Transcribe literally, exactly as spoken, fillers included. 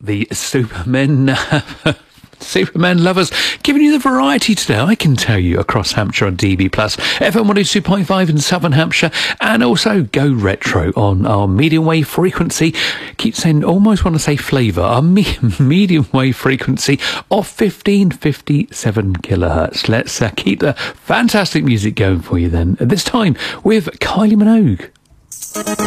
the Supermen. Superman lovers, giving you the variety today, I can tell you, across Hampshire on D B plus, F M one oh two point five in Southern Hampshire, and also Go Retro on our medium wave frequency. Keep saying, almost want to say flavour, our me medium wave frequency of fifteen fifty-seven kilohertz. Let's uh, keep the fantastic music going for you then, at this time with Kylie Minogue.